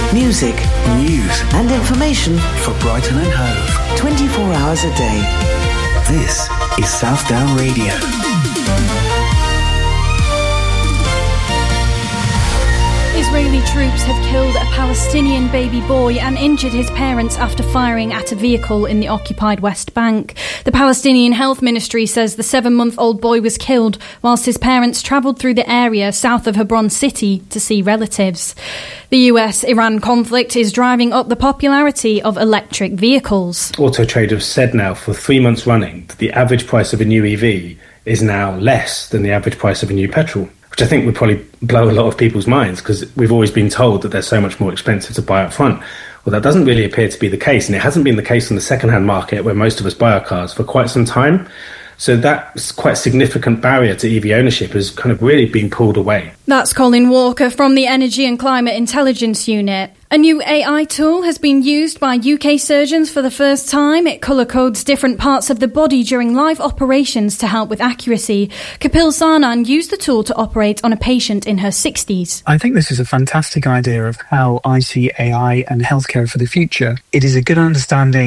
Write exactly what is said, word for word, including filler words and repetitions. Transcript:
Music, news and information for Brighton and Hove. twenty-four hours a day. This is Southdown Radio. Israeli troops have killed a Palestinian baby boy and injured his parents after firing at a vehicle in the occupied West Bank. The Palestinian Health Ministry says the seven-month-old boy was killed whilst his parents travelled through the area south of Hebron city to see relatives. The U S-Iran conflict is driving up the popularity of electric vehicles. Auto Trader have said now for three months running that the average price of a new E V is now less than the average price of a new petrol, which I think would probably blow a lot of people's minds because we've always been told that they're so much more expensive to buy up front. Well, that doesn't really appear to be the case, and it hasn't been the case in the second-hand market where most of us buy our cars for quite some time. So that quite significant barrier to E V ownership has kind of really been pulled away. That's Colin Walker from the Energy and Climate Intelligence Unit. A new A I tool has been used by U K surgeons for the first time. It colour codes different parts of the body during live operations to help with accuracy. Kapil Sarnan used the tool to operate on a patient in her sixties. I think this is a fantastic idea of how I see A I and healthcare for the future. It is a good understanding